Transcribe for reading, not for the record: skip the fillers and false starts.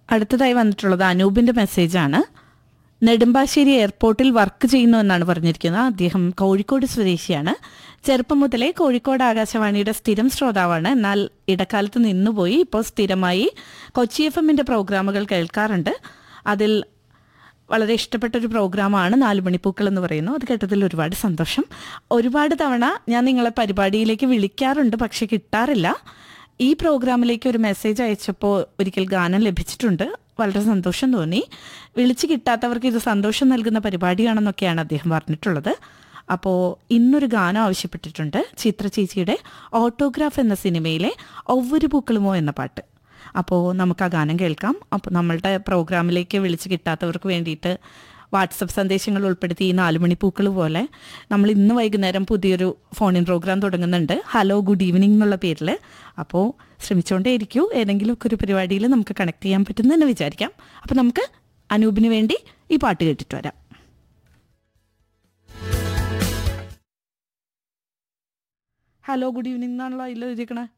അടുത്തതായി വന്നിട്ടുള്ളത് അനൂപിൻ്റെ മെസ്സേജാണ്. നെടുമ്പാശ്ശേരി എയർപോർട്ടിൽ വർക്ക് ചെയ്യുന്നു എന്നാണ് പറഞ്ഞിരിക്കുന്നത്. അദ്ദേഹം കോഴിക്കോട് സ്വദേശിയാണ്. ചെറുപ്പം മുതലേ കോഴിക്കോട് ആകാശവാണിയുടെ സ്ഥിരം ശ്രോതാവാണ്. എന്നാൽ ഇടക്കാലത്ത് നിന്നുപോയി. ഇപ്പോൾ സ്ഥിരമായി കൊച്ചി FM പ്രോഗ്രാമുകൾ കേൾക്കാറുണ്ട്. അതിൽ വളരെ ഇഷ്ടപ്പെട്ടൊരു പ്രോഗ്രാമാണ് 4 മണിപ്പൂക്കൾ എന്ന് പറയുന്നു. അത് കേട്ടതിൽ ഒരുപാട് സന്തോഷം. ഒരുപാട് തവണ ഞാൻ നിങ്ങളെ പരിപാടിയിലേക്ക് വിളിക്കാറുണ്ട്, പക്ഷെ കിട്ടാറില്ല. ഈ പ്രോഗ്രാമിലേക്ക് ഒരു മെസ്സേജ് അയച്ചപ്പോൾ ഒരിക്കൽ ഗാനം ലഭിച്ചിട്ടുണ്ട്. വളരെ സന്തോഷം തോന്നി. വിളിച്ച് കിട്ടാത്തവർക്ക് ഇത് സന്തോഷം നൽകുന്ന പരിപാടിയാണെന്നൊക്കെയാണ് അദ്ദേഹം പറഞ്ഞിട്ടുള്ളത്. അപ്പോൾ ഇന്നൊരു ഗാനം ആവശ്യപ്പെട്ടിട്ടുണ്ട്. ചിത്ര ചേച്ചിയുടെ ഓട്ടോഗ്രാഫ് എന്ന സിനിമയിലെ ഒവ്വൊരു പൂക്കളുമോ എന്ന പാട്ട്. അപ്പോൾ നമുക്ക് ആ ഗാനം കേൾക്കാം. അപ്പോൾ നമ്മളുടെ പ്രോഗ്രാമിലേക്ക് വിളിച്ച് കിട്ടാത്തവർക്ക് വേണ്ടിയിട്ട് വാട്സപ്പ് സന്ദേശങ്ങൾ ഉൾപ്പെടുത്തി ഈ 4 മണിപ്പൂക്കൾ പോലെ നമ്മൾ ഇന്ന് വൈകുന്നേരം പുതിയൊരു ഫോണിൻ പ്രോഗ്രാം തുടങ്ങുന്നുണ്ട്, ഹലോ ഗുഡ് ഈവനിങ് എന്നുള്ള പേരിൽ. അപ്പോൾ ശ്രമിച്ചുകൊണ്ടേ ഇരിക്കൂ. ഏതെങ്കിലുമൊക്കെ ഒരു പരിപാടിയിൽ നമുക്ക് കണക്ട് ചെയ്യാൻ പറ്റുമെന്ന് വിചാരിക്കാം. അപ്പോൾ നമുക്ക് അനൂപിന് വേണ്ടി ഈ പാട്ട് കേട്ടിട്ട് വരാം. ഹലോ ഗുഡ് ഈവനിങ് എന്നാണല്ലോ അതിൽ എഴുതിയിരിക്കണേ.